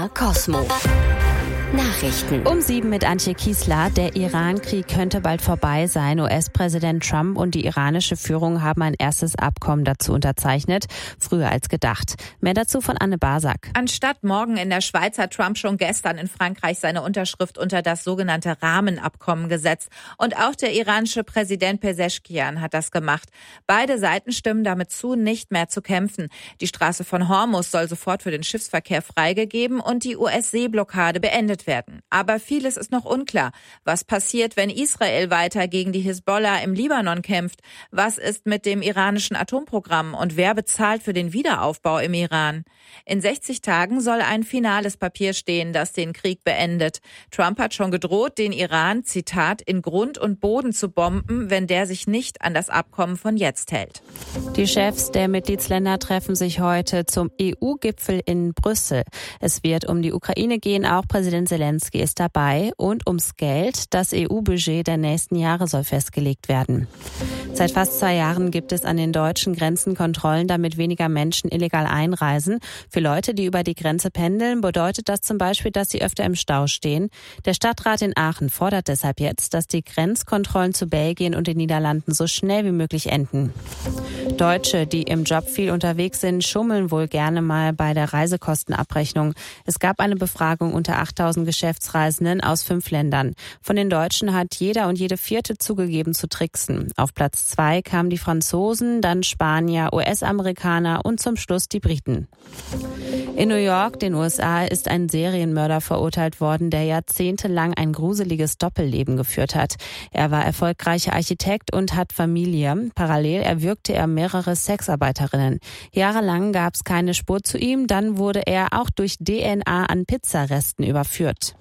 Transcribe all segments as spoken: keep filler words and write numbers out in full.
Cosmo. Nachrichten. Um sieben mit Antje Kiesler. Der Iran-Krieg könnte bald vorbei sein. U S-Präsident Trump und die iranische Führung haben ein erstes Abkommen dazu unterzeichnet. Früher als gedacht. Mehr dazu von Anne Basak. Anstatt morgen in der Schweiz hat Trump schon gestern in Frankreich seine Unterschrift unter das sogenannte Rahmenabkommen gesetzt. Und auch der iranische Präsident Pezeshkian hat das gemacht. Beide Seiten stimmen damit zu, nicht mehr zu kämpfen. Die Straße von Hormuz soll sofort für den Schiffsverkehr freigegeben und die U S-Seeblockade beendet werden. Aber vieles ist noch unklar. Was passiert, wenn Israel weiter gegen die Hisbollah im Libanon kämpft? Was ist mit dem iranischen Atomprogramm und wer bezahlt für den Wiederaufbau im Iran? In sechzig Tagen soll ein finales Papier stehen, das den Krieg beendet. Trump hat schon gedroht, den Iran, Zitat, in Grund und Boden zu bomben, wenn der sich nicht an das Abkommen von jetzt hält. Die Chefs der Mitgliedsländer treffen sich heute zum E U-Gipfel in Brüssel. Es wird um die Ukraine gehen, auch Präsident Zelensky ist dabei und ums Geld. Das E U-Budget der nächsten Jahre soll festgelegt werden. Seit fast zwei Jahren gibt es an den deutschen Grenzen Kontrollen, damit weniger Menschen illegal einreisen. Für Leute, die über die Grenze pendeln, bedeutet das zum Beispiel, dass sie öfter im Stau stehen. Der Stadtrat in Aachen fordert deshalb jetzt, dass die Grenzkontrollen zu Belgien und den Niederlanden so schnell wie möglich enden. Deutsche, die im Job viel unterwegs sind, schummeln wohl gerne mal bei der Reisekostenabrechnung. Es gab eine Befragung unter achttausend Geschäftsreisenden aus fünf Ländern. Von den Deutschen hat jeder und jede vierte zugegeben zu tricksen. Auf Platz zwei kamen die Franzosen, dann Spanier, U S-Amerikaner und zum Schluss die Briten. In New York, den U S A, ist ein Serienmörder verurteilt worden, der jahrzehntelang ein gruseliges Doppelleben geführt hat. Er war erfolgreicher Architekt und hat Familie. Parallel erwürgte er mehrere Sexarbeiterinnen. Jahrelang gab es keine Spur zu ihm, dann wurde er auch durch D N A an Pizzaresten überführt.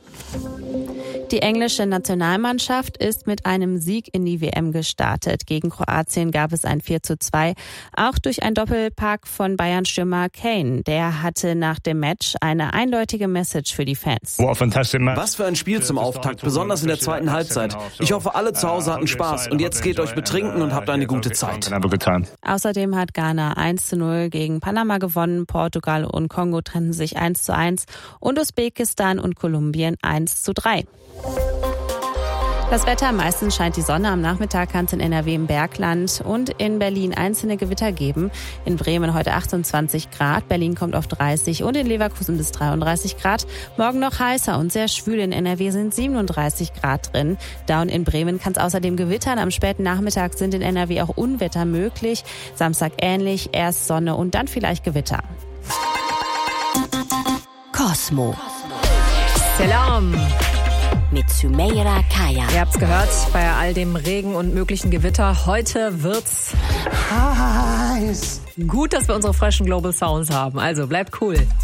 Die englische Nationalmannschaft ist mit einem Sieg in die W M gestartet. Gegen Kroatien gab es ein vier zu zwei, auch durch einen Doppelpack von Bayern-Stürmer Kane. Der hatte nach dem Match eine eindeutige Message für die Fans. Was für ein Spiel zum Auftakt, besonders in der zweiten Halbzeit. Ich hoffe, alle zu Hause hatten Spaß und jetzt geht euch betrinken und habt eine gute Zeit. Außerdem hat Ghana eins zu null gegen Panama gewonnen, Portugal und Kongo trennten sich eins zu eins und Usbekistan und Kolumbien eins zu drei. Das Wetter, meistens scheint die Sonne, am Nachmittag kann es in N R W im Bergland und in Berlin einzelne Gewitter geben. In Bremen heute achtundzwanzig Grad, Berlin kommt auf dreißig und in Leverkusen bis dreiunddreißig Grad. Morgen noch heißer und sehr schwül, in N R W sind siebenunddreißig Grad drin. Da und in Bremen kann es außerdem gewittern. Am späten Nachmittag sind in N R W auch Unwetter möglich. Samstag ähnlich, erst Sonne und dann vielleicht Gewitter. Cosmo. Salam. Mit Sümeyra Kaya. Ihr habt's gehört, bei all dem Regen und möglichen Gewitter. Heute wird's heiß. Gut, dass wir unsere frischen Global Sounds haben. Also bleibt cool.